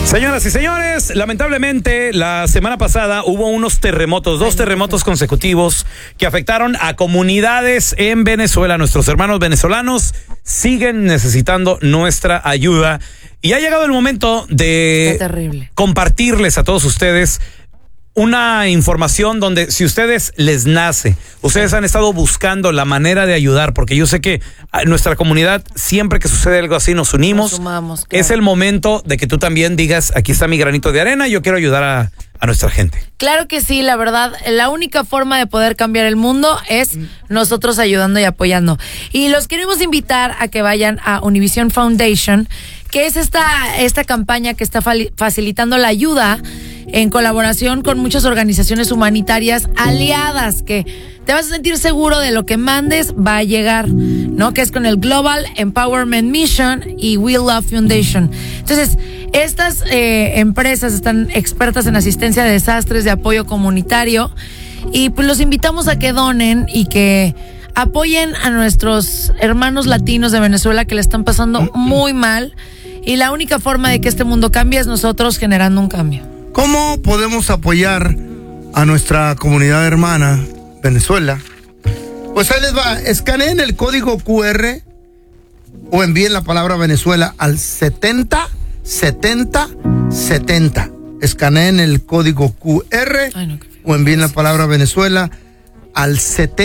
Señoras y señores, lamentablemente la semana pasada hubo unos terremotos, 2 terremotos consecutivos que afectaron a comunidades en Venezuela. Nuestros hermanos venezolanos siguen necesitando nuestra ayuda y ha llegado el momento de compartirles a todos ustedes una información donde si ustedes les nace, ustedes han estado buscando la manera de ayudar, porque yo sé que nuestra comunidad, siempre que sucede algo así, nos unimos. Nos sumamos, claro. Es el momento de que tú también digas, aquí está mi granito de arena, yo quiero ayudar a nuestra gente. Claro que sí, la verdad, la única forma de poder cambiar el mundo es nosotros ayudando y apoyando. Y los queremos invitar a que vayan a Univision Foundation, que es esta campaña que está facilitando la ayuda en colaboración con muchas organizaciones humanitarias aliadas, que te vas a sentir seguro de lo que mandes va a llegar, ¿no? Que es con el Global Empowerment Mission y We Love Foundation. Entonces, estas empresas están expertas en asistencia de desastres, de apoyo comunitario, y pues los invitamos a que donen y que apoyen a nuestros hermanos latinos de Venezuela que le están pasando muy mal, y la única forma de que este mundo cambie es nosotros generando un cambio. ¿Cómo podemos apoyar a nuestra comunidad hermana Venezuela? Pues ahí les va, escaneen el código QR o envíen la palabra Venezuela al 707070. Escaneen el código QR o envíen la palabra Venezuela al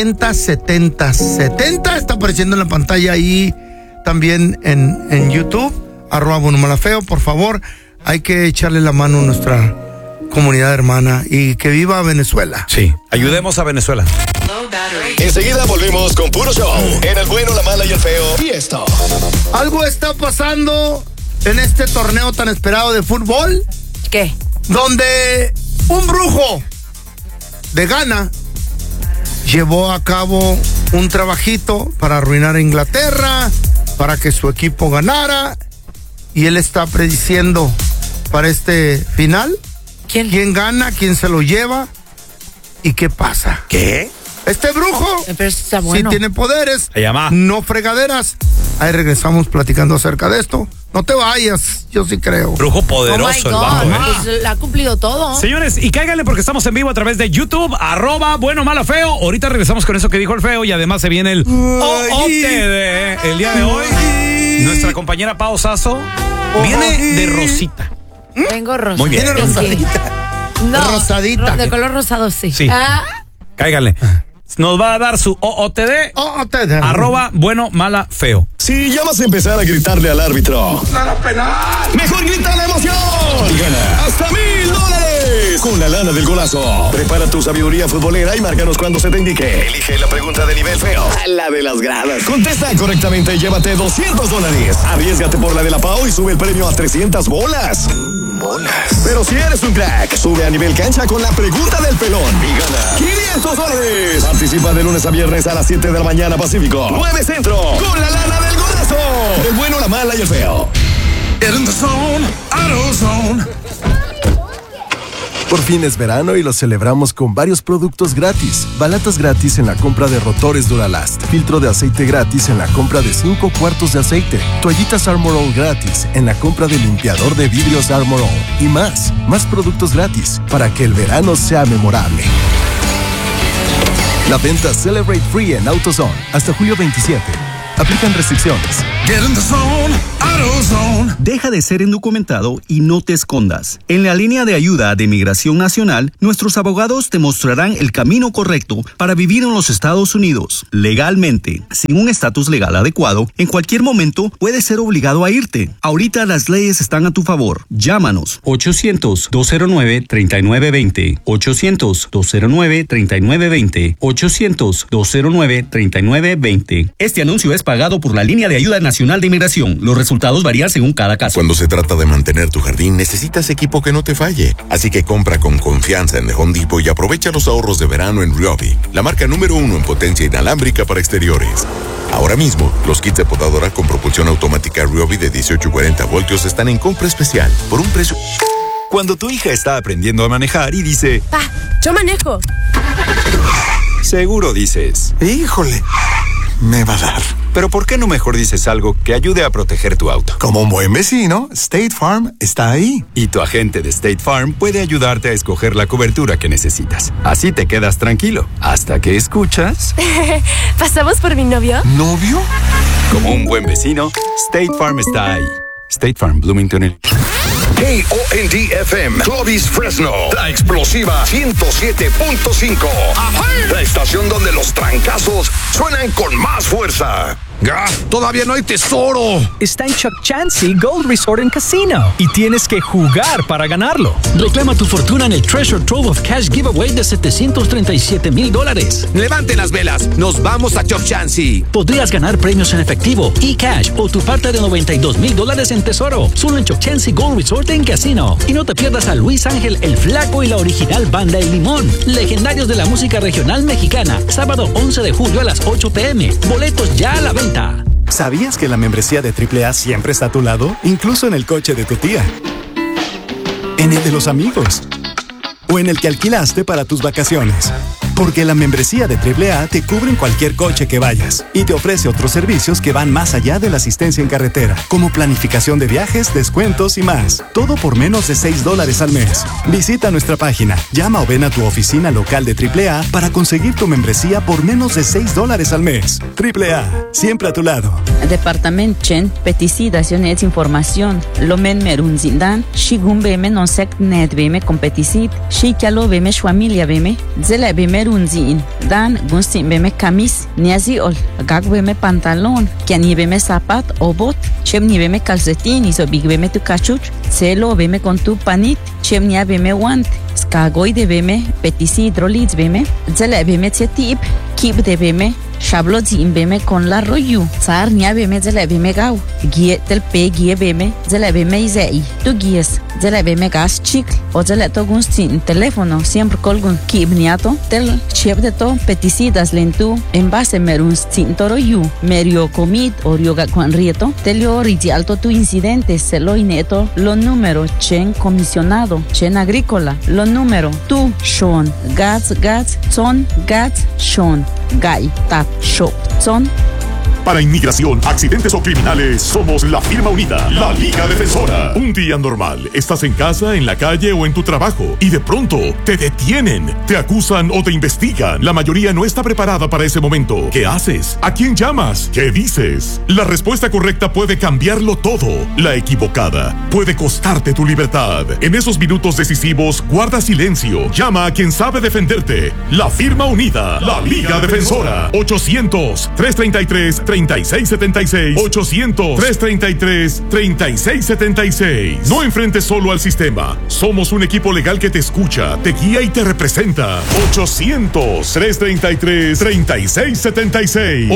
707070. Está apareciendo en la pantalla ahí también en YouTube, @buenomalafeo. Por favor, hay que echarle la mano a nuestra comunidad hermana y que viva Venezuela. Sí, ayudemos a Venezuela. Enseguida volvemos con Puro Show en El Bueno, la Mala y el Feo. Y esto. Algo está pasando en este torneo tan esperado de fútbol. ¿Qué? Donde un brujo de Ghana llevó a cabo un trabajito para arruinar a Inglaterra, para que su equipo ganara, y él está prediciendo para este final quién gana, quién se lo lleva y qué pasa. ¿Qué? Este brujo está bueno. sí tiene poderes, no fregaderas. Ahí regresamos platicando acerca de esto. No te vayas, yo sí creo. Brujo poderoso el bajo, Pues ha cumplido todo. Señores, y cáiganle porque estamos en vivo a través de YouTube, @buenomalafeo. Ahorita regresamos con eso que dijo el Feo, y además se viene el OOTD. El día de hoy, nuestra compañera Pao Sasso viene de rosita. Vengo rosa. Muy bien. Viene rosadita. No, rosadita. De color rosado, sí. Cáiganle. Nos va a dar su OOTD. @buenomalafeo. Si ya vas a empezar a gritarle al árbitro, ¡Nada penal! mejor grita la emoción y gana hasta $1000 con la lana del golazo. Prepara tu sabiduría futbolera y márcanos cuando se te indique. Elige la pregunta de nivel feo, la de las gradas. Contesta correctamente y llévate $200. Arriésgate por la de la Pau y sube el premio a 300 bolas. Pero si eres un crack, sube a nivel cancha con la pregunta del pelón y gana $500. Participa de lunes a viernes a las 7 de la mañana Pacífico, 9 Centro, con la lana del golazo. El bueno, la mala y el feo. In the zone, AutoZone. Por fin es verano y lo celebramos con varios productos gratis. Balatas gratis en la compra de rotores Duralast. Filtro de aceite gratis en la compra de 5 cuartos de aceite. Toallitas Armor All gratis en la compra de limpiador de vidrios Armor All. Y más productos gratis para que el verano sea memorable. La venta Celebrate Free en AutoZone hasta julio 27. Aplican restricciones. Get in the zone, AutoZone. Deja de ser indocumentado y no te escondas. En la línea de ayuda de Migración Nacional, nuestros abogados te mostrarán el camino correcto para vivir en los Estados Unidos legalmente. Sin un estatus legal adecuado, en cualquier momento puedes ser obligado a irte. Ahorita las leyes están a tu favor. Llámanos 800-209-3920. 800-209-3920. 800-209-3920. Este anuncio es pagado por la Línea de Ayuda Nacional de Inmigración. Los resultados varían según cada caso. Cuando se trata de mantener tu jardín, necesitas equipo que no te falle. Así que compra con confianza en The Home Depot y aprovecha los ahorros de verano en Ryobi, la marca número 1 en potencia inalámbrica para exteriores. Ahora mismo, los kits de podadora con propulsión automática Ryobi de 18-40 voltios están en compra especial por un precio. Cuando tu hija está aprendiendo a manejar y dice: Pa, yo manejo. Seguro dices: Híjole, me va a dar. Pero ¿por qué no mejor dices algo que ayude a proteger tu auto? Como un buen vecino, State Farm está ahí. Y tu agente de State Farm puede ayudarte a escoger la cobertura que necesitas. Así te quedas tranquilo, hasta que escuchas... ¿Pasamos por mi novio? ¿Novio? Como un buen vecino, State Farm está ahí. State Farm, Bloomington. KOND-FM, Clovis, Fresno, la explosiva 107.5. La estación donde los trancazos suenan con más fuerza. Todavía no hay tesoro. Está en Chuck Chansey Gold Resort and Casino y tienes que jugar para ganarlo. Reclama tu fortuna en el Treasure Trove of Cash Giveaway de $737,000. Levanten las velas, nos vamos a Chuck Chansey. Podrías ganar premios en efectivo, e-cash o tu parte de $92,000 en tesoro. Solo en Chuck Chansey Gold Resort and Casino. Y no te pierdas a Luis Ángel, el Flaco y la original Banda El Limón. Legendarios de la música regional mexicana. Sábado 11 de julio a las 8 p.m. Boletos ya a la venta. ¿Sabías que la membresía de AAA siempre está a tu lado? Incluso en el coche de tu tía, en el de los amigos o en el que alquilaste para tus vacaciones. Porque la membresía de AAA te cubre en cualquier coche que vayas y te ofrece otros servicios que van más allá de la asistencia en carretera, como planificación de viajes, descuentos y más. Todo por menos de $6 al mes. Visita nuestra página, llama o ven a tu oficina local de AAA para conseguir tu membresía por menos de $6 al mes. AAA, siempre a tu lado. Departament Chen, peticidaciones información, lomen merun zindan, shigun beme non sec net beme competisit, shikalo beme familia beme, zela beme runzin, dan gunstin beme camis, niazi ol, gag beme pantalón, kiani beme zapat o bot, chem ni beme calcetín, iso big beme tu cachuch, celo beme con tu panit, chem nia beme want, skagoi de beme, peticid rolitz beme, zela beme tsetip, kip de beme, Shablozi beme con la royu, sar nia beme zela beme gau, gie tel pe gie beme, zela beme izei, tu gies, zela beme gas chicle, o zela to gunstin teléfono, siempre colgun kib niato, tel chep de to peticidas lentu, en base merun stintoro yu, merio comid o rioga con rieto, telio rigi alto tu incidente, selo ineto, lo número, chen comisionado, chen agrícola, lo número, tu, shon, gats, son, gats, shon, gai, tap, shop, son. Para inmigración, accidentes o criminales, somos la firma unida, la Liga Defensora. Un día normal, estás en casa, en la calle o en tu trabajo y de pronto te detienen, te acusan o te investigan. La mayoría no está preparada para ese momento. ¿Qué haces? ¿A quién llamas? ¿Qué dices? La respuesta correcta puede cambiarlo todo. La equivocada puede costarte tu libertad. En esos minutos decisivos, guarda silencio. Llama a quien sabe defenderte. La firma unida, la Liga Defensora. 800-333-3676. 800-333-3676. No enfrentes solo al sistema. Somos un equipo legal que te escucha, te guía y te representa. 800-333-3676.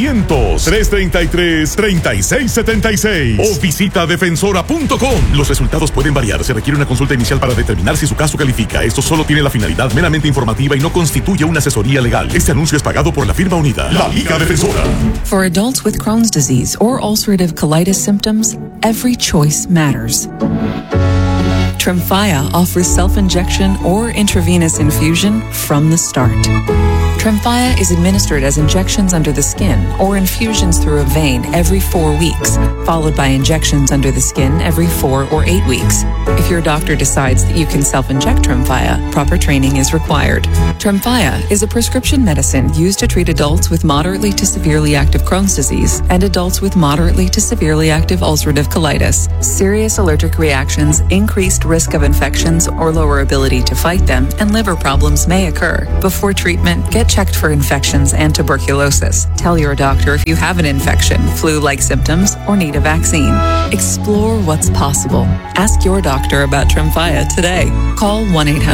800-333-3676. O visita defensora.com. Los resultados pueden variar. Se requiere una consulta inicial para determinar si su caso califica. Esto solo tiene la finalidad meramente informativa y no constituye una asesoría legal. Este anuncio es pagado por la firma unida, la Liga Defensora. For adults with Crohn's disease or ulcerative colitis symptoms, every choice matters. Tremfya offers self-injection or intravenous infusion from the start. Tremfya is administered as injections under the skin or infusions through a vein every 4 weeks, followed by injections under the skin every 4 or 8 weeks. If your doctor decides that you can self-inject Tremfya, proper training is required. Tremfya is a prescription medicine used to treat adults with moderately to severely active Crohn's disease and adults with moderately to severely active ulcerative colitis. Serious allergic reactions, increased risk of infections or lower ability to fight them, and liver problems may occur. Before treatment, get checked for infections and tuberculosis. Tell your doctor if you have an infection, flu-like symptoms, or need a vaccine. Explore what's possible. Ask your doctor about Tremfya today. Call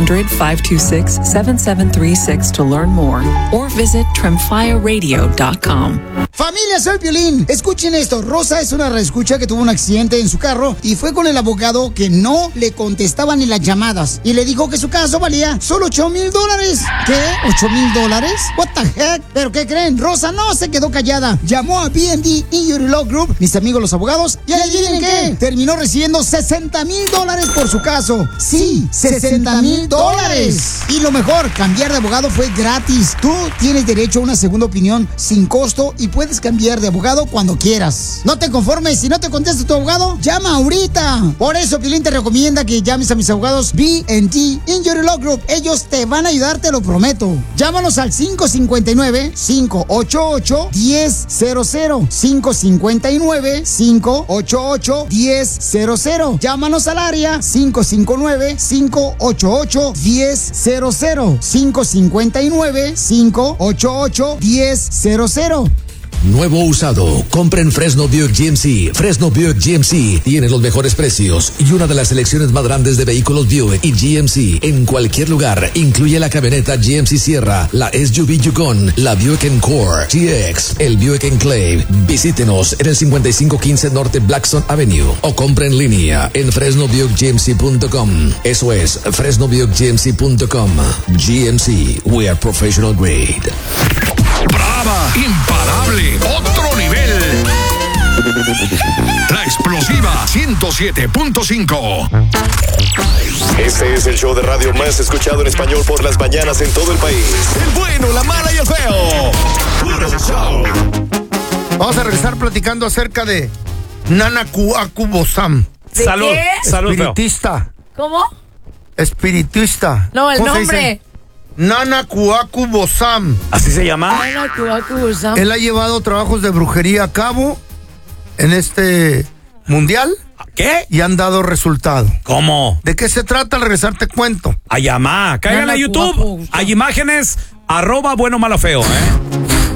1-800-526-7736 to learn more or visit tremfyaradio.com. Familia, soy Piolín. Escuchen esto. Rosa es una reescucha que tuvo un accidente en su carro y fue con el abogado que no le contestaban ni las llamadas. Y le dijo que su caso valía solo $8,000. ¿Qué? ¿$8,000? What the heck? ¿Pero qué creen? Rosa no se quedó callada. Llamó a BND Injury Law Group, mis amigos los abogados, y adivinen qué, terminó recibiendo $60,000 por su caso. Sí, $60,000. Y lo mejor, cambiar de abogado fue gratis. Tú tienes derecho a una segunda opinión sin costo y puedes cambiar de abogado cuando quieras. No te conformes, si no te contesta tu abogado, llama ahorita. Por eso Piolín te recomienda que llames a mis abogados B&T Injury Law Group. Ellos te van a ayudar, te lo prometo. Llámanos al 559-588-1000. 559-588-1000. Llámanos al área 559-588-1000. 559-588-1000. Nuevo usado. Compra en Fresno Buick GMC. Fresno Buick GMC tiene los mejores precios y una de las selecciones más grandes de vehículos Buick y GMC en cualquier lugar. Incluye la camioneta GMC Sierra, la SUV Yukon, la Buick Encore GX, el Buick Enclave. Visítenos en el 5515 Norte Blackstone Avenue o compra en línea en FresnoBuickGMC.com. Eso es FresnoBuickGMC.com. GMC, we are professional grade. Brava, imparable, otro nivel. La explosiva 107.5. Este es el show de radio más escuchado en español por las mañanas en todo el país. El bueno, la mala y el feo. Puro show. Vamos a regresar platicando acerca de Nana Kuaku Bosam. Salud, salud, feo. Espiritista. ¿Cómo? Espiritista. No, el ¿Cómo se nombre. dice? Nana Kuaku Bosam. ¿Así se llama? Nana Kuaku Bosam. Él ha llevado trabajos de brujería a cabo en este mundial. ¿Qué? Y han dado resultado. ¿Cómo? ¿De qué se trata? Al regresar te cuento. Ayamá, caigan a YouTube. Hay imágenes, @bueno malo feo,